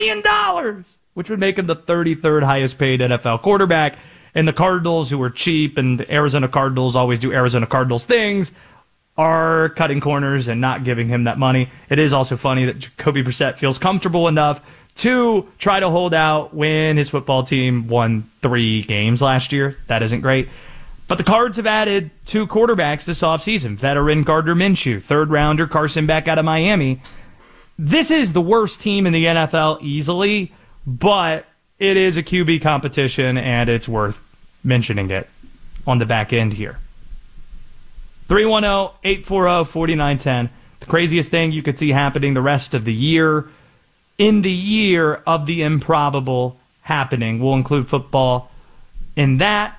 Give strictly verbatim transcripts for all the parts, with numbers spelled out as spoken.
million dollars, which would make him the thirty-third highest paid N F L quarterback. And the Cardinals, who are cheap, and the Arizona Cardinals always do Arizona Cardinals things, are cutting corners and not giving him that money. It is also funny that Jacoby Brissett feels comfortable enough to try to hold out when his football team won three games last year. That isn't great. But the Cards have added two quarterbacks this offseason. Veteran Gardner Minshew, third-rounder Carson Beck out of Miami. This is the worst team in the N F L easily, but it is a Q B competition, and it's worth mentioning it on the back end here. three one zero, eight four zero, four nine one zero. The craziest thing you could see happening the rest of the year, in the year of the improbable happening. We'll include football in that.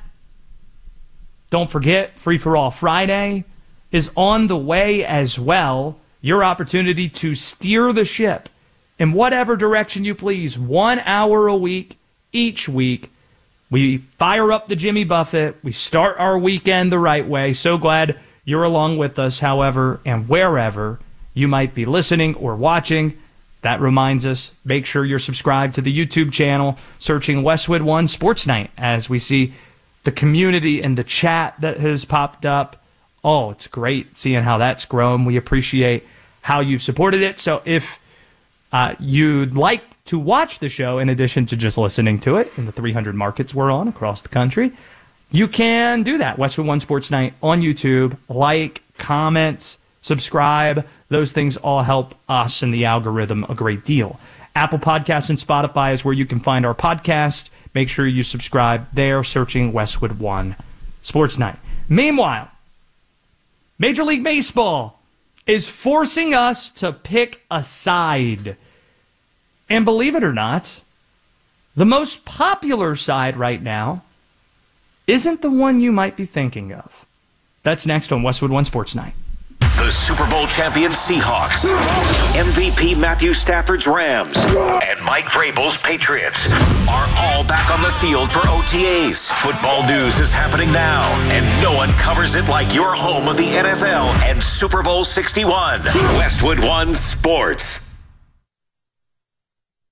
Don't forget, Free For All Friday is on the way as well. Your opportunity to steer the ship in whatever direction you please. One hour a week, each week. We fire up the Jimmy Buffett. We start our weekend the right way. So glad you're along with us, however, and wherever you might be listening or watching. That reminds us, make sure you're subscribed to the YouTube channel, searching Westwood One Sports Night, as we see the community and the chat that has popped up. Oh, it's great seeing how that's grown. We appreciate how you've supported it. So if uh, you'd like to watch the show, in addition to just listening to it in the three hundred markets we're on across the country, you can do that. Westwood One Sports Night on YouTube. Like, comment, subscribe. Those things all help us and the algorithm a great deal. Apple Podcasts and Spotify is where you can find our podcast. Make sure you subscribe there, searching Westwood One Sports Night. Meanwhile, Major League Baseball is forcing us to pick a side. And believe it or not, the most popular side right now isn't the one you might be thinking of. That's next on Westwood One Sports Night. The Super Bowl champion Seahawks, M V P Matthew Stafford's Rams, and Mike Vrabel's Patriots are all back on the field for O T As. Football news is happening now, and no one covers it like your home of the N F L and Super Bowl sixty-one. Westwood One Sports.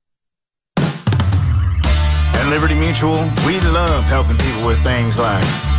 At Liberty Mutual, we love helping people with things like